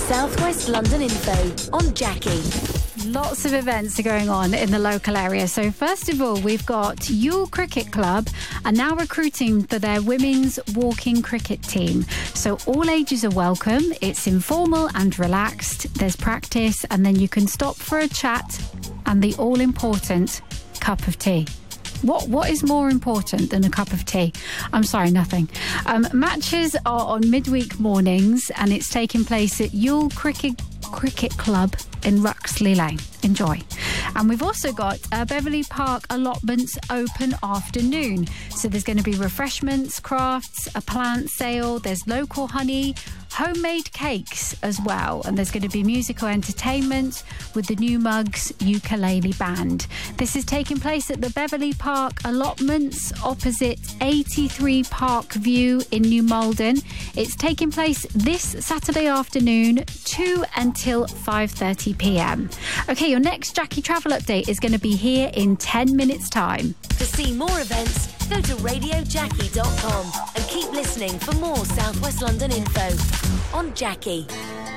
South West London info on Jackie. Lots of events are going on in the local area. So first of all, we've got Ewell Cricket Club are now recruiting for their women's walking cricket team. So all ages are welcome. It's informal and relaxed. There's practice and then you can stop for a chat and the all-important cup of tea. What is more important than a cup of tea? I'm sorry, nothing. Matches are on midweek mornings and it's taking place at Ewell Cricket Club in Ruxley Lane. Enjoy. And we've also got Beverley Park allotments open afternoon. So there's going to be refreshments, crafts, a plant sale, there's local honey, homemade cakes as well, and there's going to be musical entertainment with the New Mugs Ukulele Band. This is taking place at the Beverley Park allotments opposite 83 Park View in New Malden. It's taking place this Saturday afternoon 2 until 5:30 p.m. Okay, your next Jackie Travel Update is going to be here in 10 minutes time. To see more events, go to radiojackie.com and keep listening for more South West London info on Jackie.